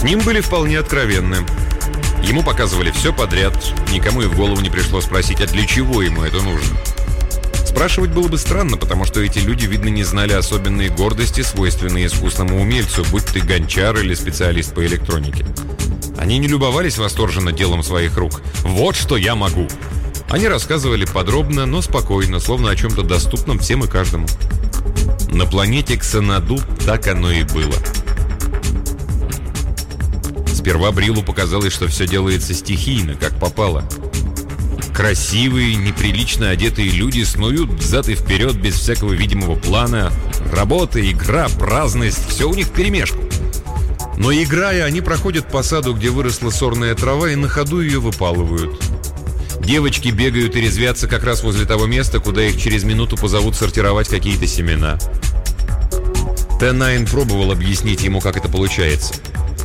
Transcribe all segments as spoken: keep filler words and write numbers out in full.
ним были вполне откровенны. Ему показывали все подряд, никому и в голову не пришло спросить, а для чего ему это нужно. Спрашивать было бы странно, потому что эти люди, видно, не знали особенные гордости, свойственные искусному умельцу, будь ты гончар или специалист по электронике. Они не любовались восторженно делом своих рук. «Вот что я могу!» Они рассказывали подробно, но спокойно, словно о чем-то доступном всем и каждому. На планете Ксанаду так оно и было. Сперва Брилу показалось, что все делается стихийно, как попало. Красивые, неприлично одетые люди снуют взад и вперед без всякого видимого плана. Работа, игра, праздность – все у них вперемешку. Но играя, они проходят по саду, где выросла сорная трава, и на ходу ее выпалывают. Девочки бегают и резвятся как раз возле того места, куда их через минуту позовут сортировать какие-то семена. Тэ найн пробовал объяснить ему, как это получается.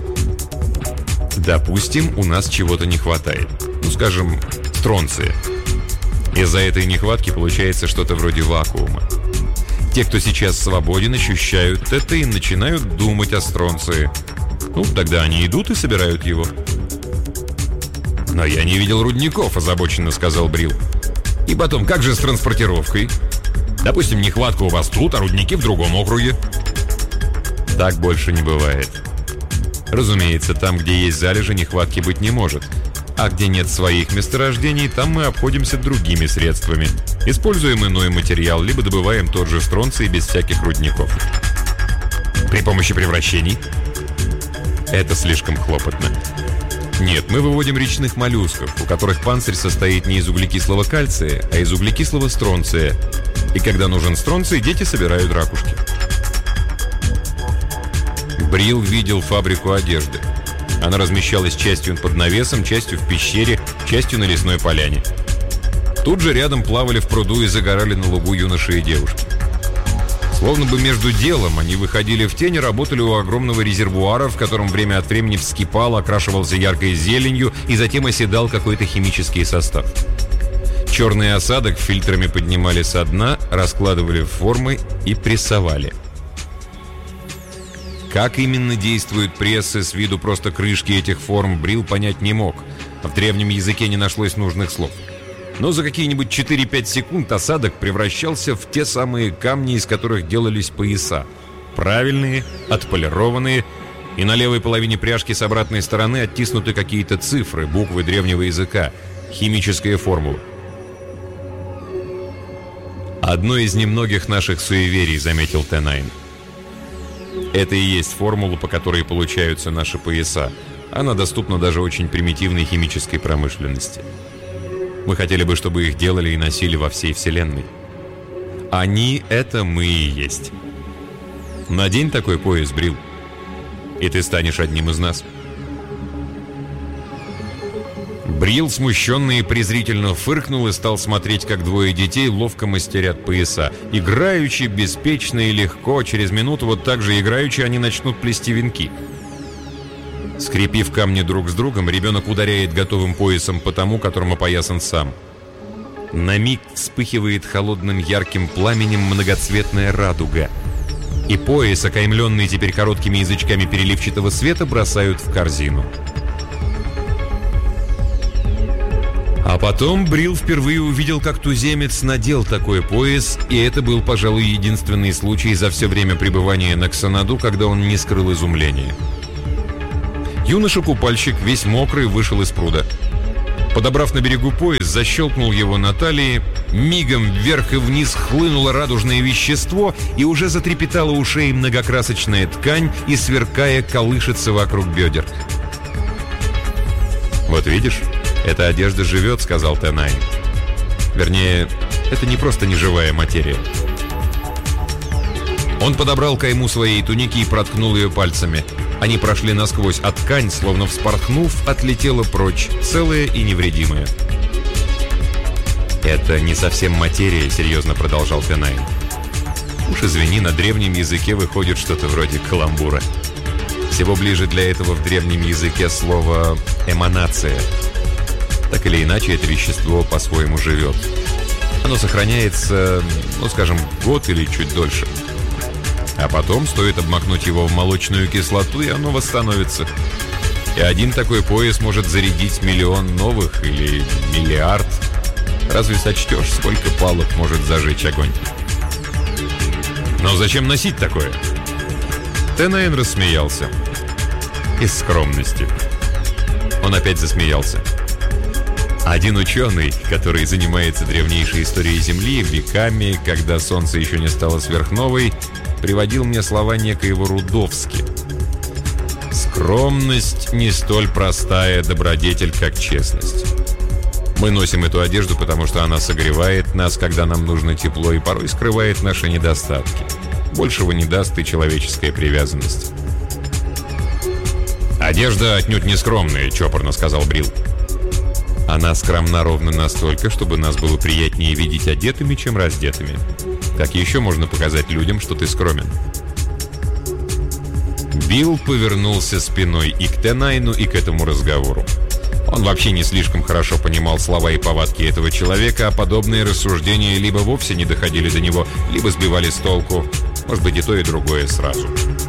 Допустим, у нас чего-то не хватает. Ну, скажем, стронция. Из-за этой нехватки получается что-то вроде вакуума. Те, кто сейчас свободен, ощущают это и начинают думать о стронции. Ну, тогда они идут и собирают его. «Но я не видел рудников», – озабоченно сказал Брил. «И потом, как же с транспортировкой? Допустим, нехватка у вас тут, а рудники в другом округе». Так больше не бывает. Разумеется, там, где есть залежи, нехватки быть не может. А где нет своих месторождений, там мы обходимся другими средствами. Используем иной материал, либо добываем тот же стронций без всяких рудников. При помощи превращений? Это слишком хлопотно. Нет, мы выводим речных моллюсков, у которых панцирь состоит не из углекислого кальция, а из углекислого стронция. И когда нужен стронций, дети собирают ракушки. Брил видел фабрику одежды. Она размещалась частью под навесом, частью в пещере, частью на лесной поляне. Тут же рядом плавали в пруду и загорали на лугу юноши и девушки. Словно бы между делом они выходили в тень и работали у огромного резервуара, в котором время от времени вскипал, окрашивался яркой зеленью и затем оседал какой-то химический состав. Черный осадок фильтрами поднимали со дна, раскладывали в формы и прессовали. Как именно действуют прессы, с виду просто крышки этих форм, Брил понять не мог. В древнем языке не нашлось нужных слов. Но за какие-нибудь четыре-пять секунд осадок превращался в те самые камни, из которых делались пояса. Правильные, отполированные, и на левой половине пряжки с обратной стороны оттиснуты какие-то цифры, буквы древнего языка, химическая формула. «Одно из немногих наших суеверий», — заметил Тэ найн. Это и есть формула, по которой получаются наши пояса. Она доступна даже очень примитивной химической промышленности. Мы хотели бы, чтобы их делали и носили во всей Вселенной. Они — это мы и есть. Надень такой пояс, Брил, и ты станешь одним из нас. Брил, смущенный и презрительно фыркнул и стал смотреть, как двое детей ловко мастерят пояса. Играючи, беспечно и легко, через минуту вот так же играючи они начнут плести венки. Скрепив камни друг с другом, ребенок ударяет готовым поясом по тому, которым опоясан сам. На миг вспыхивает холодным ярким пламенем многоцветная радуга. И пояс, окаймленный теперь короткими язычками переливчатого света, бросают в корзину. А потом Брил впервые увидел, как туземец надел такой пояс, и это был, пожалуй, единственный случай за все время пребывания на Ксанаду, когда он не скрыл изумления. Юноша-купальщик, весь мокрый, вышел из пруда. Подобрав на берегу пояс, защелкнул его на талии, мигом вверх и вниз хлынуло радужное вещество, и уже затрепетала у шеи многокрасочная ткань и, сверкая, колышется вокруг бедер. «Вот видишь, эта одежда живет», — сказал Тэ найн. Вернее, это не просто неживая материя. Он подобрал кайму своей туники и проткнул ее пальцами. Они прошли насквозь, а ткань, словно вспорхнув, отлетела прочь, целая и невредимая. «Это не совсем материя», — серьезно продолжал Тэ найн. «Уж извини, на древнем языке выходит что-то вроде каламбура. Всего ближе для этого в древнем языке слово «эманация». Так или иначе, это вещество по-своему живет. Оно сохраняется, ну, скажем, год или чуть дольше. А потом стоит обмакнуть его в молочную кислоту, и оно восстановится. И один такой пояс может зарядить миллион новых или миллиард. Разве сочтешь, сколько палок может зажечь огонь? Но зачем носить такое? Тенайн рассмеялся. Из скромности. Он опять засмеялся. Один ученый, который занимается древнейшей историей Земли, веками, когда Солнце еще не стало сверхновой, приводил мне слова некоего Рудовски. «Скромность не столь простая добродетель, как честность. Мы носим эту одежду, потому что она согревает нас, когда нам нужно тепло, и порой скрывает наши недостатки. Большего не даст и человеческая привязанность». «Одежда отнюдь не скромная», — чопорно сказал Брил. «Она скромна ровно настолько, чтобы нас было приятнее видеть одетыми, чем раздетыми. Так еще можно показать людям, что ты скромен». Билл повернулся спиной и к Тенайну, и к этому разговору. Он вообще не слишком хорошо понимал слова и повадки этого человека, а подобные рассуждения либо вовсе не доходили до него, либо сбивали с толку. Может быть, и то, и другое сразу.